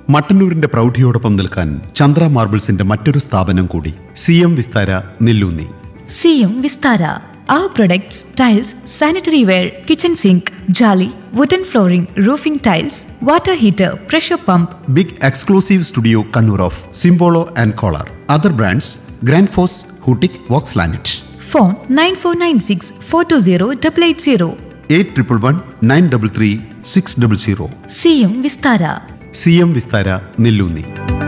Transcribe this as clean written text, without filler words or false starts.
മട്ടന്നൂരിന്റെ പ്രൗഢിയോടൊപ്പം നിൽക്കാൻ ചന്ദ്ര മാർബിൾസിന്റെ മറ്റൊരു സ്ഥാപനം കൂടി, CM Vistara Nelloonni. CM Vistara. Our products, tiles, sanitary ware, kitchen sink, jolly, wooden flooring, roofing tiles, water heater, pressure pump. Big exclusive studio Kannur of സിംബോളോ and collar. Other brands grand FOSS, ഹൂട്ടിക്, Woakes ലാനറ്റ്. Phone 9496 420 880. 8111 933 600. CM Vistara. CM Vistara Nelloonni.